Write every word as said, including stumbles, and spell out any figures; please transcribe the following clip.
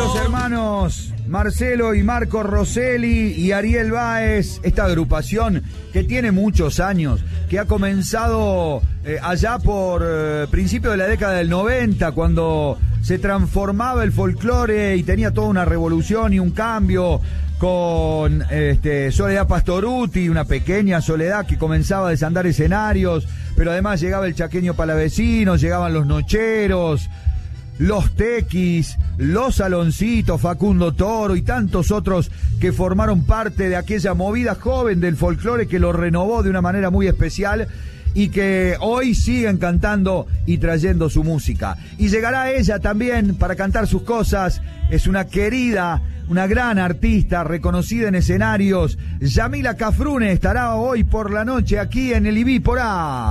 los hermanos Marcelo y Marco Rosselli y Ariel Báez, esta agrupación que tiene muchos años, que ha comenzado eh, allá por eh, principios de la década del noventa, cuando se transformaba el folclore y tenía toda una revolución y un cambio, con este, Soledad Pastoruti, una pequeña Soledad que comenzaba a desandar escenarios, pero además llegaba el Chaqueño Palavecino, llegaban los Nocheros, los Tequis, los Saloncitos, Facundo Toro y tantos otros que formaron parte de aquella movida joven del folclore que lo renovó de una manera muy especial y que hoy siguen cantando y trayendo su música. Y llegará ella también para cantar sus cosas. Es una querida, una gran artista, reconocida en escenarios. Yamila Cafrune estará hoy por la noche aquí en el Ibí Porá.